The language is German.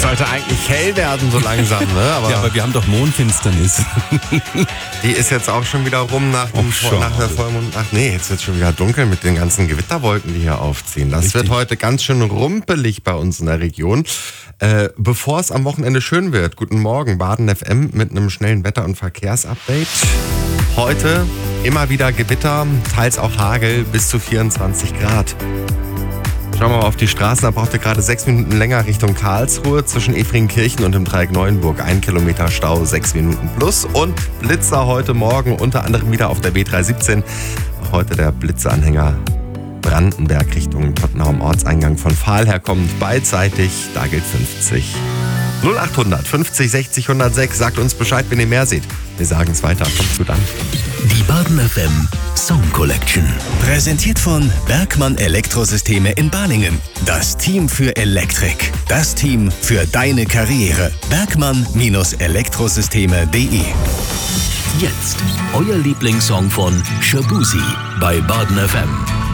sollte eigentlich hell werden so langsam, ne? Aber wir haben doch Mondfinsternis. Die ist jetzt auch schon wieder rum nach der Vollmond. Ach nee, jetzt wird es schon wieder dunkel mit den ganzen Gewitterwolken, die hier aufziehen. Das wird heute ganz schön rumpelig bei uns in der Region. Bevor es am Wochenende schön wird, guten Morgen, Baden FM mit einem schnellen Wetter- und Verkehrsupdate. Heute immer wieder Gewitter, teils auch Hagel bis zu 24 Grad. Schauen wir mal auf die Straßen, da braucht ihr gerade 6 Minuten länger Richtung Karlsruhe zwischen Efringkirchen und dem Dreieck Neuenburg. 1 Kilometer Stau, 6 Minuten plus. Und Blitzer heute Morgen, unter anderem wieder auf der B317. Heute der Blitzeanhänger Brandenberg Richtung Tottenham Ortseingang von Fahl herkommt. Beidseitig, da gilt 50. 0800 50 60 106, sagt uns Bescheid, wenn ihr mehr seht. Wir sagen es weiter, kommt gut an. Die Baden FM Song Collection. Präsentiert von Bergmann Elektrosysteme in Balingen. Das Team für Elektrik. Das Team für deine Karriere. Bergmann-Elektrosysteme.de. Jetzt euer Lieblingssong von Shabuzi bei Baden FM.